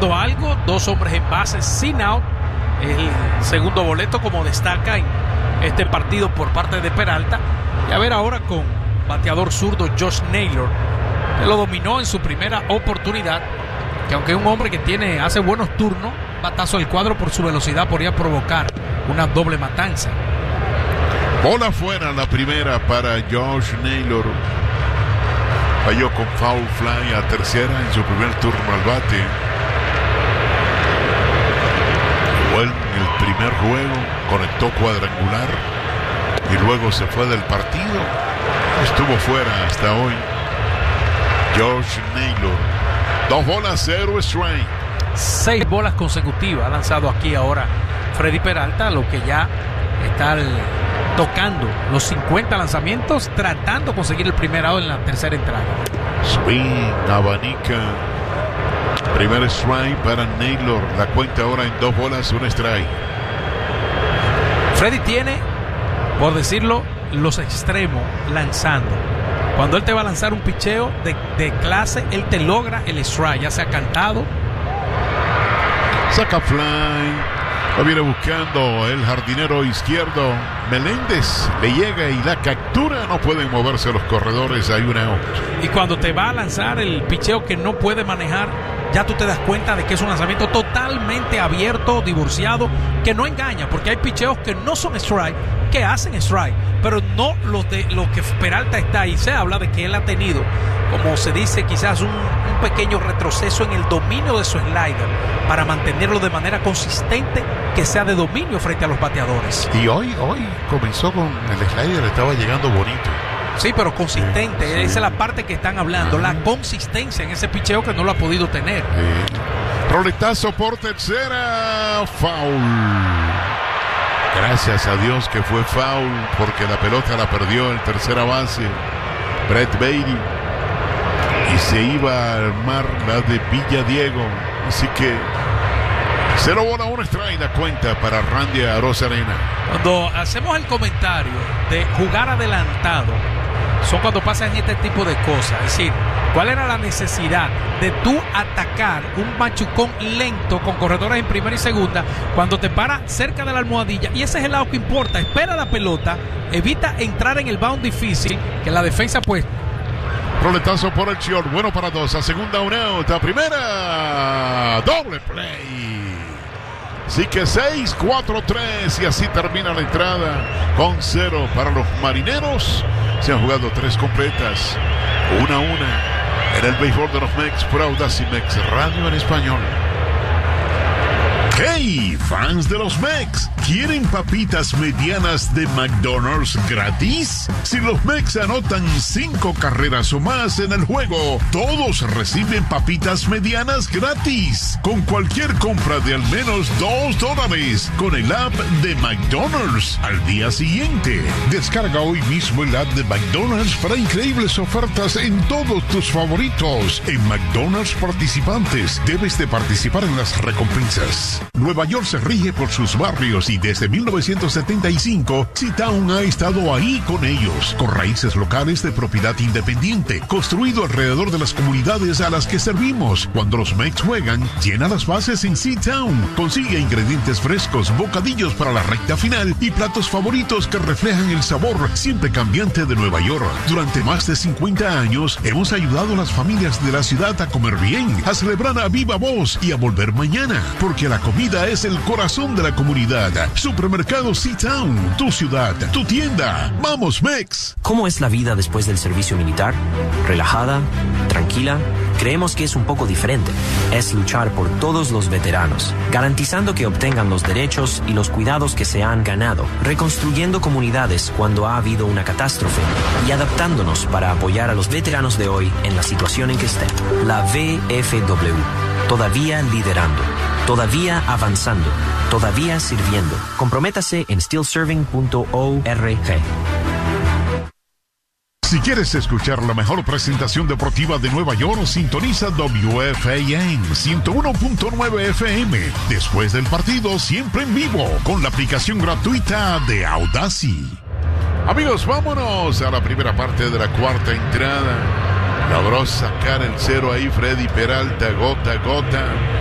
buscando algo, 2 hombres en base sin out, el segundo boleto como destaca en este partido por parte de Peralta. Y a ver ahora con bateador zurdo Josh Naylor, que lo dominó en su primera oportunidad, que aunque es un hombre que hace buenos turnos, batazo del cuadro por su velocidad podría provocar una doble matanza. Bola fuera la primera para Josh Naylor. Falló con foul fly a tercera en su primer turno al bate. Igual en el primer juego conectó cuadrangular y luego se fue del partido. Estuvo fuera hasta hoy. Josh Naylor. 2 bolas, 0 strike. 6 bolas consecutivas ha lanzado aquí ahora Freddy Peralta, lo que ya está tocando los 50 lanzamientos, tratando de conseguir el primer out en la tercera entrada. Swing, abanica. Primer strike para Naylor. La cuenta ahora en 2 bolas, 1 strike. Freddy tiene, por decirlo, los extremos lanzando. Cuando él te va a lanzar un picheo de clase, él te logra el strike, ya sea cantado. Saca fly. Lo viene buscando el jardinero izquierdo Meléndez. Le llega y la captura. No pueden moverse los corredores. Hay una out. Y cuando te va a lanzar el picheo que no puede manejar, ya tú te das cuenta de que es un lanzamiento totalmente abierto, divorciado, que no engaña, porque hay picheos que no son strike, que hacen strike, pero no los que Peralta está ahí. Se habla de que él ha tenido, como se dice, quizás un pequeño retroceso en el dominio de su slider para mantenerlo de manera consistente, que sea de dominio frente a los bateadores. Y hoy comenzó con el slider, estaba llegando bonito. Sí, pero consistente, sí. Esa es la parte que están hablando, la consistencia en ese picheo que no lo ha podido tener. Sí. Roletazo por tercera, foul. Gracias a Dios que fue foul, porque la pelota la perdió en tercera base Brett Baty y se iba a armar la de Villadiego. Así que 0 bola, 1 strike la cuenta para Randy Arozarena. Cuando hacemos el comentario de jugar adelantado, son cuando pasan este tipo de cosas. Es decir, ¿cuál era la necesidad de tú atacar un machucón lento con corredores en primera y segunda cuando te para cerca de la almohadilla? Y ese es el lado que importa. Espera la pelota, evita entrar en el bound difícil, que la defensa pues... Roletazo por el short, bueno para 2, a segunda un out, a primera, doble play. Así que 6-4-3 y así termina la entrada con 0 para los marineros. Se han jugado 3 completas, 1-1 en el béisbol de los Mex por Audacy Mex Radio en español. ¡Hey, fans de los Mex! ¿Quieren papitas medianas de McDonald's gratis? Si los Mex anotan 5 carreras o más en el juego, todos reciben papitas medianas gratis. Con cualquier compra de al menos $2 con el app de McDonald's al día siguiente. Descarga hoy mismo el app de McDonald's para increíbles ofertas en todos tus favoritos. En McDonald's participantes, debes de participar en las recompensas. Nueva York se rige por sus barrios y desde 1975, C-Town ha estado ahí con ellos, con raíces locales de propiedad independiente, construido alrededor de las comunidades a las que servimos. Cuando los Mex juegan, llena las bases en C-Town. Consigue ingredientes frescos, bocadillos para la recta final y platos favoritos que reflejan el sabor siempre cambiante de Nueva York. Durante más de 50 años, hemos ayudado a las familias de la ciudad a comer bien, a celebrar a viva voz y a volver mañana, porque la comida es el corazón de la comunidad. Supermercado C-Town, tu ciudad, tu tienda. ¡Vamos, Mex! ¿Cómo es la vida después del servicio militar? ¿Relajada? ¿Tranquila? Creemos que es un poco diferente. Es luchar por todos los veteranos, garantizando que obtengan los derechos y los cuidados que se han ganado, reconstruyendo comunidades cuando ha habido una catástrofe y adaptándonos para apoyar a los veteranos de hoy en la situación en que estén. La VFW, todavía liderando, todavía avanzando, todavía sirviendo. Comprométase en stillserving.org. Si quieres escuchar la mejor presentación deportiva de Nueva York, sintoniza WFAN 101.9 FM. Después del partido, siempre en vivo, con la aplicación gratuita de Audacy. Amigos, vámonos a la primera parte de la cuarta entrada. Logró sacar el 0 ahí Freddy Peralta, gota a gota.